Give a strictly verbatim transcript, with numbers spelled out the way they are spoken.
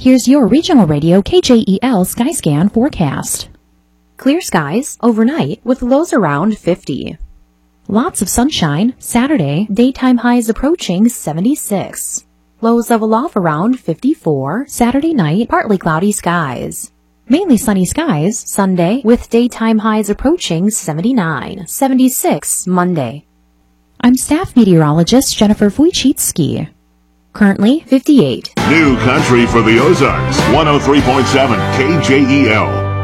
Here's your regional radio K J E L Skyscan forecast. Clear skies overnight with lows around fifty. Lots of sunshine Saturday, daytime highs approaching seventy-six. Lows level off around fifty-four. Saturday night, partly cloudy skies. Mainly sunny skies Sunday with daytime highs approaching seventy-nine. seventy-six Monday. I'm staff meteorologist Jennifer Wojcicki. Currently fifty-eight. New country for the Ozarks. one oh three point seven K J E L.